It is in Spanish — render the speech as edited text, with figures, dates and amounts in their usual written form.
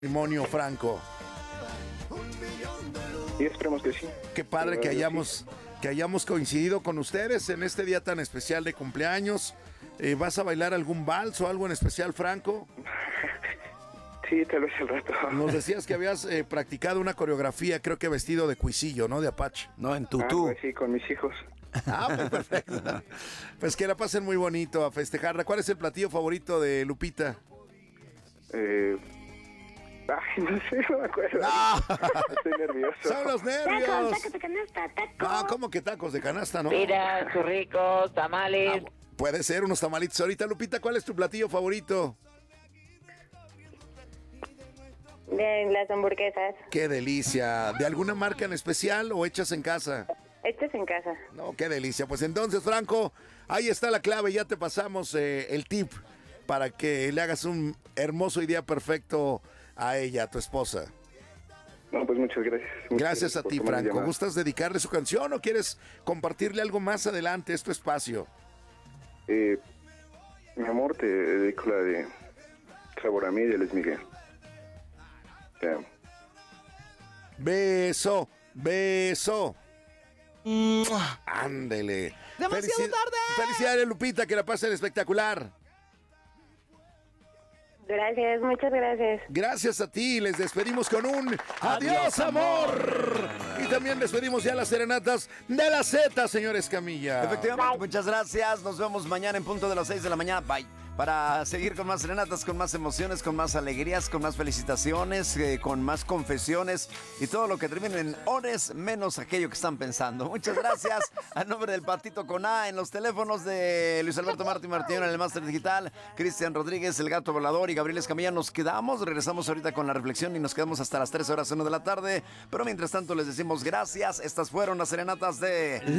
matrimonio, Franco. Y esperemos que sí. Qué padre que hayamos coincidido con ustedes en este día tan especial de cumpleaños. ¿Vas a bailar algún vals o algo en especial, Franco? Sí, tal vez al rato. Nos decías que habías practicado una coreografía, creo que vestido de cuisillo, ¿no? De Apache. No, en tutú. Sí, con mis hijos. Pues perfecto. Pues que la pasen muy bonito a festejarla. ¿Cuál es el platillo favorito de Lupita? No sé, no me acuerdo. Estoy nervioso. ¡Son los nervios! Tacos de canasta, tacos. Ah, ¿cómo que tacos de canasta, no? Mira, sus ricos tamales. Puede ser unos tamalitos ahorita. Lupita, ¿cuál es tu platillo favorito? De las hamburguesas. ¡Qué delicia! ¿De alguna marca en especial o hechas en casa? Hechas en casa. No, qué delicia. Pues entonces, Franco, ahí está la clave. Ya te pasamos el tip para que le hagas un hermoso y día perfecto a ella, a tu esposa. No, pues muchas gracias. Gracias a por ti, tomar mi Franco. llamada. ¿Gustas dedicarle su canción o quieres compartirle algo más adelante? Es tu espacio. Mi amor, te dedico la de Sabor a mí de Luis Miguel. Te amo. Beso, beso. Ándele. ¡Demasiado tarde! Felicidades, Lupita, que la pasen espectacular. Gracias, muchas gracias. Gracias a ti, les despedimos con un adiós, amor. Y también despedimos ya las serenatas de la Z, señor Escamilla. Efectivamente, muchas gracias. Nos vemos mañana en punto de las 6 de la mañana. Bye. Para seguir con más serenatas, con más emociones, con más alegrías, con más felicitaciones, con más confesiones y todo lo que termine en ores menos aquello que están pensando. Muchas gracias. A nombre del Patito con A en los teléfonos de Luis Alberto Martín en el Máster Digital, Cristian Rodríguez, el Gato Volador y Gabriel Escamilla. Nos quedamos, regresamos ahorita con la reflexión y nos quedamos hasta las 13 horas 1 de la tarde. Pero mientras tanto les decimos gracias. Estas fueron las serenatas de